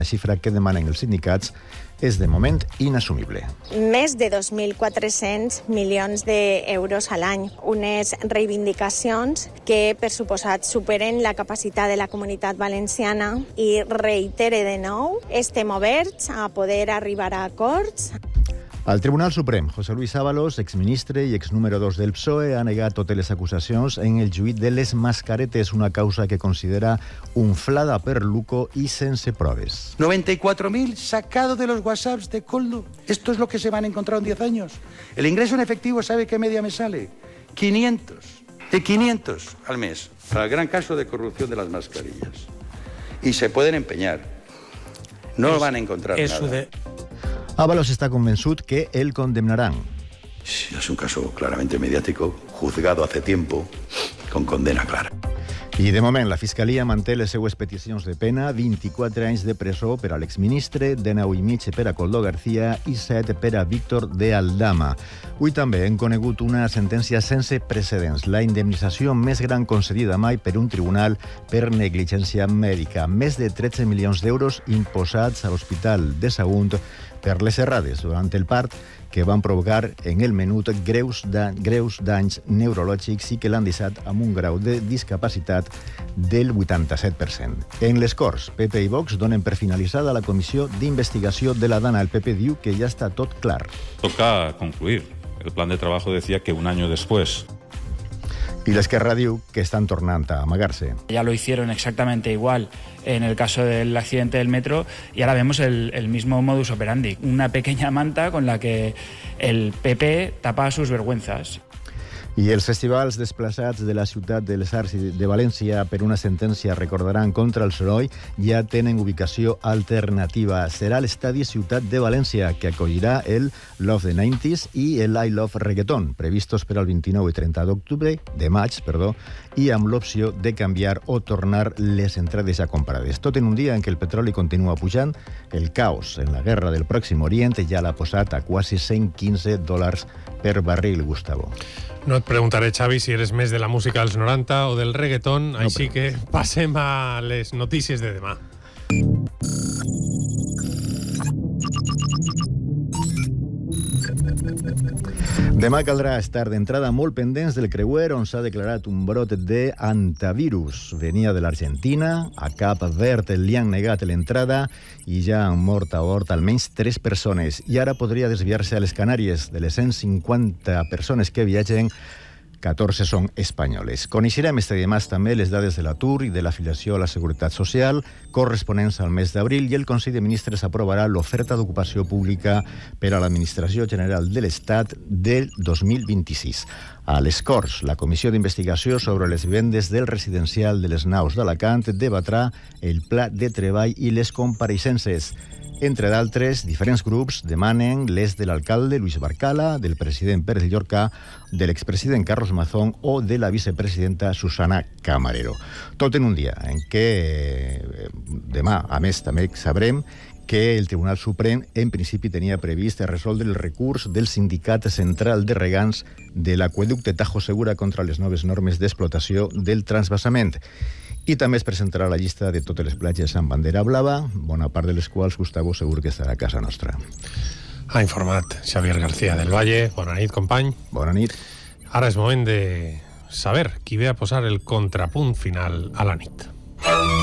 La xifra que demanen els sindicats és de moment inassumible. Més de 2.400 milions d'euros a l'any. Unes reivindicacions que, per suposat, superen la capacitat de la Comunitat Valenciana i reitere de nou, estem oberts a poder arribar a acords. El Tribunal Suprem, José Luis Ábalos, exministre i exnúmero 2 del PSOE, ha negat totes les acusacions en el juit de les mascaretes, una causa que considera unflada per Luco y sense proves. 94.000 sacados de los WhatsApps de Koldo. Esto es lo que se van a encontrar en 10 años. El ingreso en efectivo, ¿sabe qué media me sale? 500. De 500 al mes. Para el gran caso de corrupción de las mascarillas. Y se pueden empeñar. No van a encontrar nada. Ábalos está convençut que el condemnaran. Es un caso claramente mediático, juzgado hace tiempo, con condena clara. I de moment la Fiscalia manté les seues peticions de pena, 24 anys de presó per a l'exministre, 19 i mig per a Koldo García i 7 per a Víctor de Aldama. Avui també hem conegut una sentència sense precedents, la indemnització més gran concedida mai per un tribunal per negligència mèdica. Més de 13 milions d'euros imposats a l'Hospital de Sagunt per les errades durant el part que van provocar en el menut greus danys neurològics i que l'han deixat amb un grau de discapacitat del 87%. En les Corts, PP i Vox donen per finalitzada la comissió d'investigació de la Dana. El PP diu que ja està tot clar. Toca concluir. El plan de trabajo decía que un año después. Y l'Esquerra diu que están tornant a amagar-se. Ya lo hicieron exactamente igual en el caso del accidente del metro y ahora vemos el mismo modus operandi. Una pequeña manta con la que el PP tapa sus vergüenzas. I els festivals desplaçats de la Ciutat de les Arts de València per una sentència, recordaran, contra el soroll, ja tenen ubicació alternativa. Serà l'Estadi Ciutat de València, que acollirà el Love the 90s i el I Love Reggaeton, previstos per al 29 i 30 d'octubre, de maig, i amb l'opció de canviar o tornar les entrades ja comprades. Tot en un dia en què el petroli continua pujant, el caos en la guerra del Pròxim Orient ja l'ha posat a quasi $115 per barril, Gustavo. No et preguntaré, Xavi, si eres més de la música dels 90 o del reggaeton, així que passem a les notícies de demà. Demà caldrà estar d'entrada molt pendents del creuer on s'ha declarat un brot d'antivirus. Venia de l'Argentina, a Cap Verd li han negat l'entrada i ja han mort a bord almenys 3 persones. I ara podria desviar-se a les Canàries. De les 150 persones que viatgen, 14 són espanyoles. Coneixerem este dimarts també les dades de l'atur i de l'afiliació a la Seguretat Social corresponents al mes d'abril i el Consell de Ministres aprovarà l'oferta d'ocupació pública per a l'Administració General de l'Estat del 2026. A les Corts, la Comissió d'Investigació sobre les vivendes del residencial de les Naus d'Alacant debatrà el pla de treball i les compareixences. Entre d'altres, diferents grups demanen les de l'alcalde Luis Barcala, del president Pérez Llorca, de l'expresident Carlos Mazón o de la vicepresidenta Susana Camarero. Tot en un dia en què demà, a més, també sabrem que el Tribunal Suprem en principi tenia previst resoldre el recurs del Sindicat Central de Regants de l'Aqüeducte Tajo Segura contra les noves normes d'explotació del transvasament. I també es presentarà la llista de totes les platges amb bandera blava, bona part de les quals, Gustavo, segur que estarà a casa nostra. Ha informat Xavier García del Valle. Bona nit, company. Bona nit. Ara és moment de saber qui ve a posar el contrapunt final a la nit.